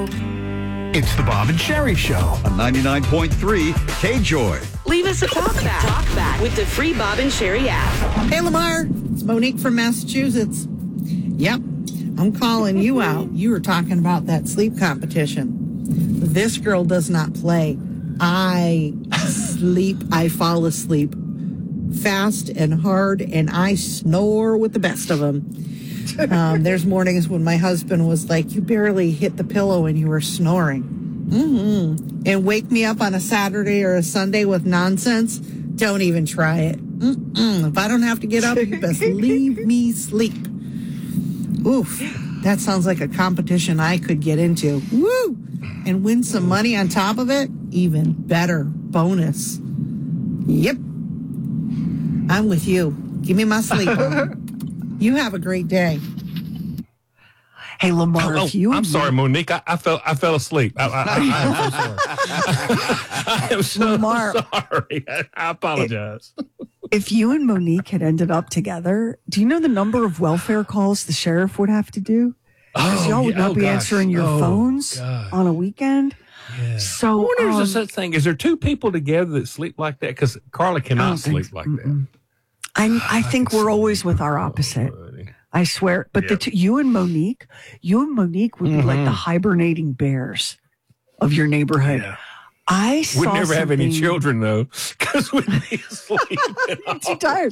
It's the Bob and Sherry Show on 99.3 K-Joy. Leave us a talk back with the free Bob and Sherry app. Hey, Lamar. It's Monique from Massachusetts. Yep, I'm calling you out. You were talking about that sleep competition. This girl does not play. I fall asleep fast and hard, and I snore with the best of them. There's mornings when my husband was like, you barely hit the pillow and you were snoring. And wake me up on a Saturday or a Sunday with nonsense. Don't even try it. If I don't have to get up, you best leave me sleep. Oof, that sounds like a competition I could get into. Woo! And win some money on top of it? Even better. Bonus. Yep. I'm with you. Give me my sleep on. You have a great day. Hey, Lamar, I'm sorry, Monique. I fell asleep. I'm so sorry. I am so Lamar, sorry. I apologize. If you and Monique had ended up together, do you know the number of welfare calls the sheriff would have to do? Because y'all would not be answering your phones on a weekend. Yeah. So I wonder if there's such thing. Is there two people together that sleep like that? Because Carla cannot sleep like that. I think we're always with our opposite. I swear. But you and Monique would be like the hibernating bears of your neighborhood. Yeah. We'd never have any children, though, because we'd be asleep. Too tired.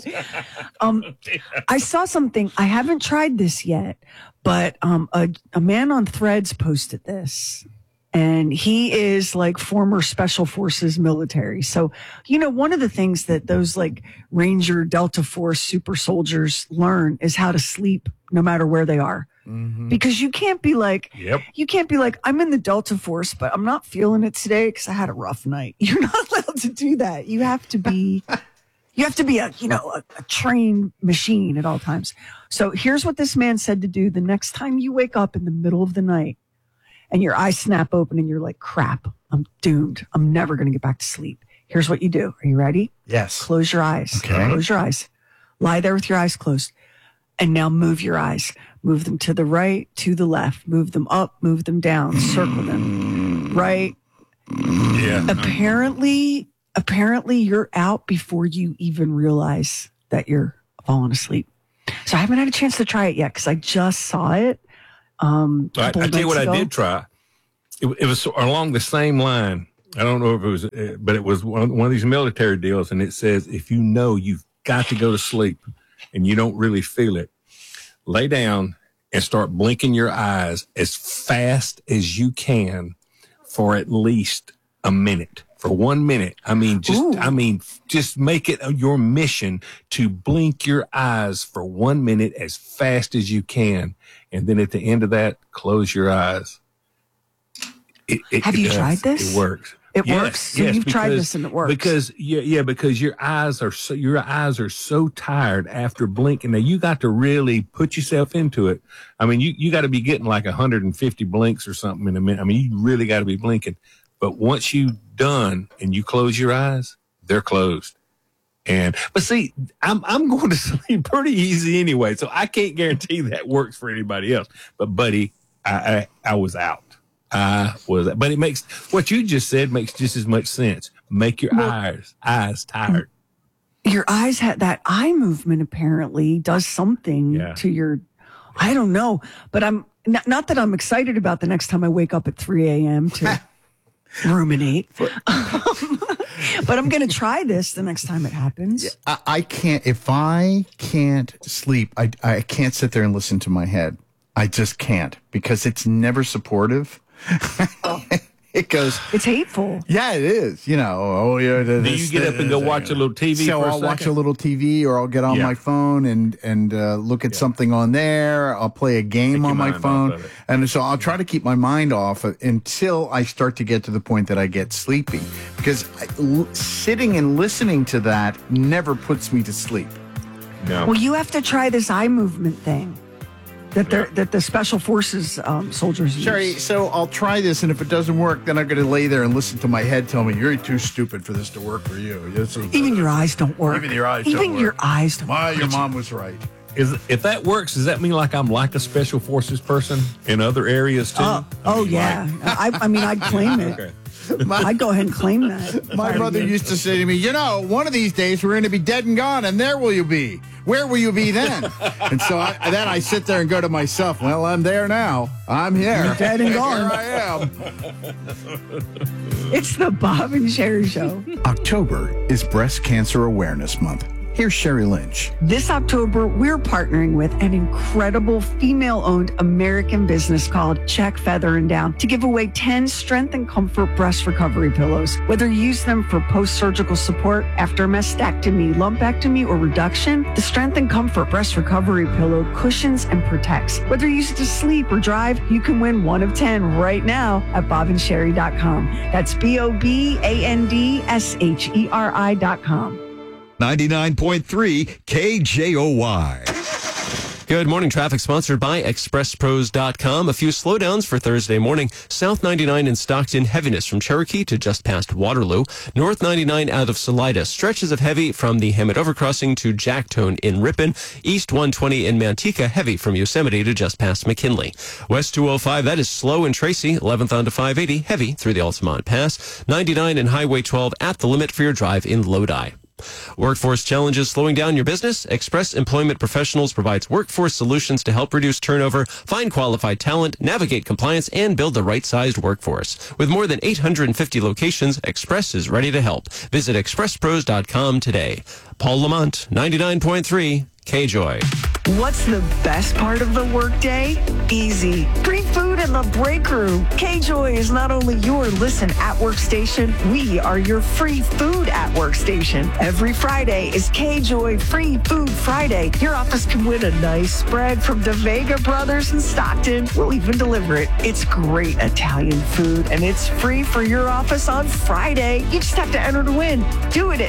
I saw something. I haven't tried this yet, but a man on Threads posted this. And he is like former Special Forces military. So, one of the things that those like Ranger, Delta Force, super soldiers learn is how to sleep no matter where they are. Mm-hmm. Because you can't be like, I'm in the Delta Force, but I'm not feeling it today because I had a rough night. You're not allowed to do that. You have to be a trained machine at all times. So here's what this man said to do the next time you wake up in the middle of the night. And your eyes snap open and you're like, crap, I'm doomed. I'm never going to get back to sleep. Here's what you do. Are you ready? Yes. Close your eyes. Okay. Close your eyes. Lie there with your eyes closed. And now move your eyes. Move them to the right, to the left. Move them up, move them down. Circle them. Right? Yeah. Apparently you're out before you even realize that you're falling asleep. So I haven't had a chance to try it yet because I just saw it. I tell you what I did try. It was along the same line. I don't know if it was, but it was one of these military deals. And it says, if you know you've got to go to sleep and you don't really feel it, lay down and start blinking your eyes as fast as you can for at least a minute. For 1 minute. Just make it your mission to blink your eyes for 1 minute as fast as you can. And then at the end of that, close your eyes. Have you tried this? It works. It works. So you've tried this and it works. Because your eyes are so tired after blinking. Now you got to really put yourself into it. I mean, you got to be getting like 150 blinks or something in a minute. I mean, you really got to be blinking. But once you've done and you close your eyes, they're closed. But see, I'm going to sleep pretty easy anyway, so I can't guarantee that works for anybody else. But buddy, I was out. But it makes what you just said makes just as much sense. Make your eyes tired. Your eyes had that eye movement apparently does something to your. I don't know, but I'm not that I'm excited about the next time I wake up at 3 a.m. to ruminate. But I'm going to try this the next time it happens. I can't. If I can't sleep, I can't sit there and listen to my head. I just can't because it's never supportive. It goes. It's hateful. Yeah, it is. You know. Do you get up and go watch a little TV? So I'll watch a little TV, or I'll get on my phone and look at something on there. I'll play a game on my phone, and so I'll try to keep my mind off until I start to get to the point that I get sleepy. Because sitting and listening to that never puts me to sleep. No. Well, you have to try this eye movement thing. That the Special Forces soldiers use. Sherry, so I'll try this, and if it doesn't work, then I'm going to lay there and listen to my head tell me, you're too stupid for this to work for you. Even your eyes don't work. Even your eyes don't work. Your eyes don't work. Your mom was right. if that works, does that mean like I'm like a special forces person in other areas too? Yeah. I mean, I'd claim it. Okay. I'd go ahead and claim that. My brother used to say to me, one of these days we're going to be dead and gone, and there will you be. Where will you be then? And so then I sit there and go to myself, well, I'm there now. I'm here. You're dead and gone. Here I am. It's the Bob and Sherry Show. October is Breast Cancer Awareness Month. Here's Sherry Lynch. This October, we're partnering with an incredible female-owned American business called Check, Feather, and Down to give away 10 Strength and Comfort breast recovery pillows. Whether you use them for post-surgical support after mastectomy, lumpectomy, or reduction, the Strength and Comfort breast recovery pillow cushions and protects. Whether you use it to sleep or drive, you can win one of 10 right now at bobandsherry.com. That's BOBANDSHERI.com. 99.3 KJOY. Good morning. Traffic sponsored by ExpressPros.com. A few slowdowns for Thursday morning. South 99 in Stockton, heaviness from Cherokee to just past Waterloo. North 99 out of Salida. Stretches of heavy from the Hemet Overcrossing to Jacktone in Ripon. East 120 in Manteca, heavy from Yosemite to just past McKinley. West 205, that is slow in Tracy. 11th on to 580, heavy through the Altamont Pass. 99 and Highway 12 at the limit for your drive in Lodi. Workforce challenges slowing down your business? Express Employment Professionals provides workforce solutions to help reduce turnover, find qualified talent, navigate compliance, and build the right-sized workforce. With more than 850 locations, Express is ready to help. Visit expresspros.com today. Paul Lamont, 99.3 KJOY. What's the best part of the workday? Easy. Free food in the break room. KJOY is not only your listen at workstation, we are your free food at workstation. Every Friday is KJOY Free Food Friday. Your office can win a nice spread from the Vega Brothers in Stockton. We'll even deliver it. It's great Italian food, and it's free for your office on Friday. You just have to enter to win. Do it at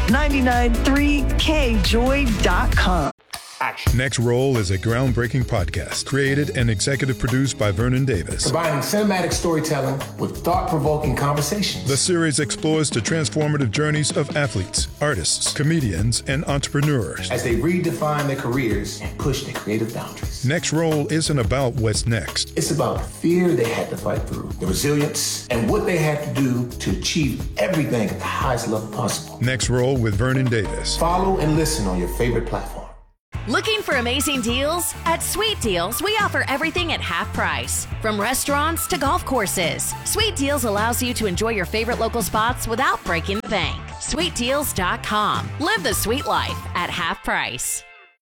993kjoy.com. Action. Next Roll is a groundbreaking podcast created and executive produced by Vernon Davis. Combining cinematic storytelling with thought-provoking conversations. The series explores the transformative journeys of athletes, artists, comedians, and entrepreneurs as they redefine their careers and push their creative boundaries. Next Roll isn't about what's next. It's about the fear they had to fight through, the resilience, and what they had to do to achieve everything at the highest level possible. Next Roll with Vernon Davis. Follow and listen on your favorite platform. Looking for amazing deals? At Sweet Deals, we offer everything at half price. From restaurants to golf courses, Sweet Deals allows you to enjoy your favorite local spots without breaking the bank. SweetDeals.com. Live the sweet life at half price.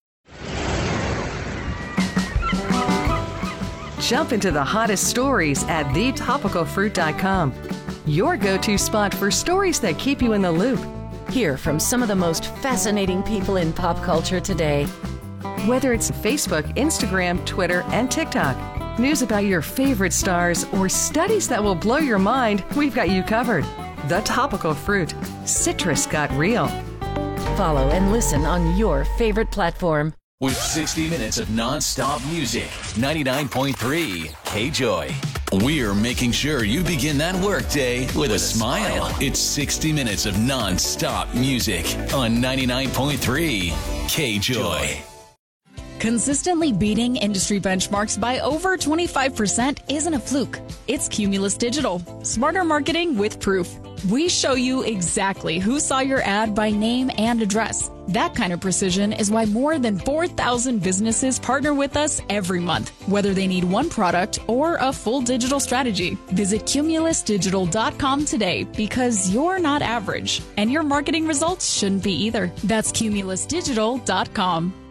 Jump into the hottest stories at thetopicalfruit.com. Your go-to spot for stories that keep you in the loop. Hear from some of the most fascinating people in pop culture today. Whether it's Facebook, Instagram, Twitter, and TikTok, news about your favorite stars, or studies that will blow your mind, we've got you covered. The Topical Fruit. Citrus got real. Follow and listen on your favorite platform. With 60 minutes of non-stop music, 99.3 KJOY. We're making sure you begin that workday with a smile. It's 60 minutes of non-stop music on 99.3 KJOY. Consistently beating industry benchmarks by over 25% isn't a fluke. It's Cumulus Digital. Smarter marketing with proof. We show you exactly who saw your ad by name and address. That kind of precision is why more than 4,000 businesses partner with us every month, whether they need one product or a full digital strategy. Visit cumulusdigital.com today because you're not average, and your marketing results shouldn't be either. That's cumulusdigital.com.